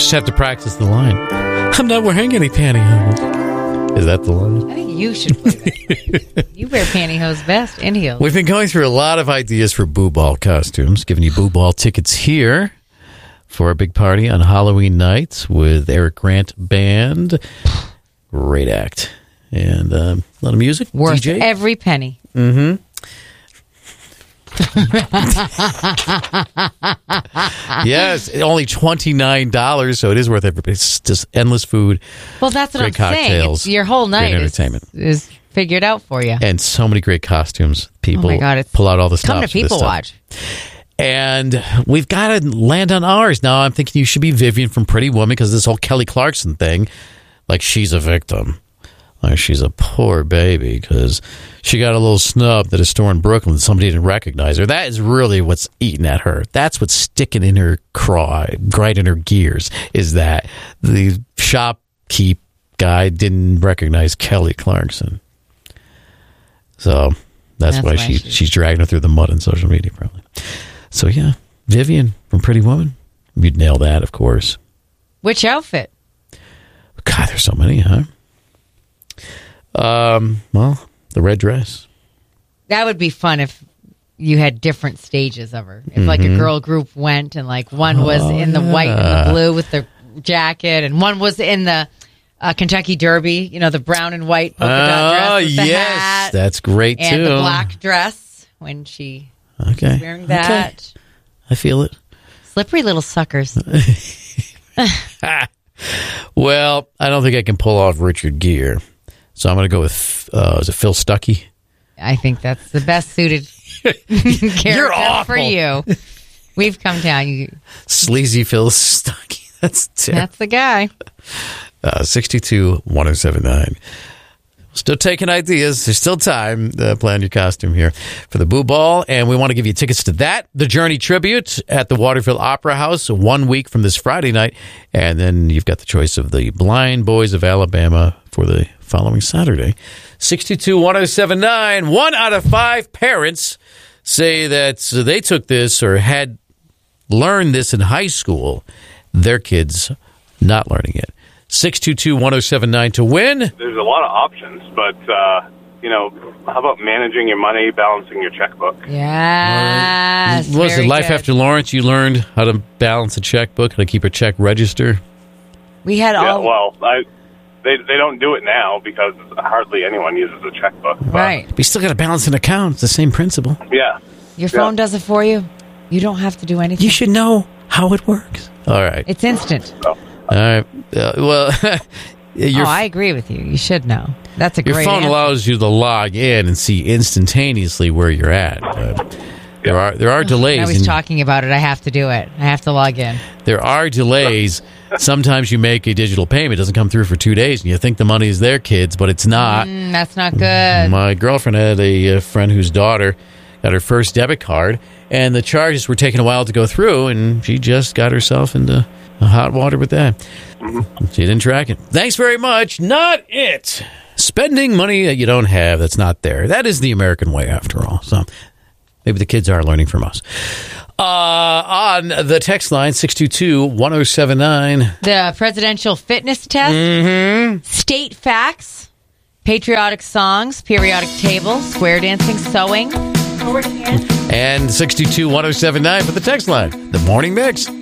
Just have to practice the line. I'm not wearing any pantyhose. Is that the line? I think you should play that. You wear pantyhose best and heels. We've been going through a lot of ideas for Boo Ball costumes, giving you Boo Ball tickets here for a big party on Halloween night with Eric Grant Band. Great act. And a lot of music. Worth DJ. every penny. Mm-hmm. Yes, only $29, so it is worth every. It's just endless food. Well, that's what great I'm cocktails, saying. Your whole night entertainment is figured out for you. And so many great costumes. People oh my God, pull out all the stuff. Come to People Watch. And we've got to land on ours. Now, I'm thinking you should be Vivian from Pretty Woman because this whole Kelly Clarkson thing, like she's a victim. Like she's a poor baby because she got a little snub at a store in Brooklyn. Somebody didn't recognize her. That is really what's eating at her. That's what's sticking in her craw, right in her gears, is that the shopkeep guy didn't recognize Kelly Clarkson. So that's why she's dragging her through the mud on social media, probably. So, yeah, Vivian from Pretty Woman. You'd nail that, of course. Which outfit? God, there's so many, huh? Well, the red dress. That would be fun if you had different stages of her. If like a girl group went and like one was in the white and the blue with the jacket and one was in the Kentucky Derby, you know, the brown and white polka dot dress with the hat. That's great too. And the black dress when she was wearing that. Okay. I feel it. Slippery little suckers. Well, I don't think I can pull off Richard Gere. So I'm going to go with, is it Phil Stuckey? I think that's the best suited character for you. We've come down. Sleazy Phil Stuckey. That's the guy. 621-1079. Still taking ideas. There's still time to plan your costume here for the Boo Ball. And we want to give you tickets to that. The Journey Tribute at the Waterfield Opera House 1 week from this Friday night. And then you've got the choice of the Blind Boys of Alabama for the following Saturday. 622-1079. 1 out of 5 parents say that they took this or had learned this in high school. Their kids not learning it. 622-1079 to win. There's a lot of options, but, how about managing your money, balancing your checkbook? Yes. What was it, Life good. After Lawrence? You learned how to balance a checkbook, how to keep a check register? We had all... well, they don't do it now because hardly anyone uses a checkbook. But, right. But you still got to balance an account. It's the same principle. Yeah. Your phone does it for you. You don't have to do anything. You should know how it works. All right. It's instant. So. All right. I agree with you. You should know. That's a great Your phone answer. allows you to log in and see instantaneously where you're at. There are delays. Now he's talking about it. I have to do it. I have to log in. There are delays. Sometimes you make a digital payment. It doesn't come through for 2 days, and you think the money is there, kids, but it's not. That's not good. My girlfriend had a friend whose daughter got her first debit card, and the charges were taking a while to go through, and she just got herself into hot water with that. She didn't track it. Thanks very much. Not it. Spending money that you don't have, that's not there. That is the American way, after all. So maybe the kids are learning from us. On the text line, 622-1079. The presidential fitness test, state facts, patriotic songs, periodic table, square dancing, sewing, And 622-1079 for the text line. The Morning Mix.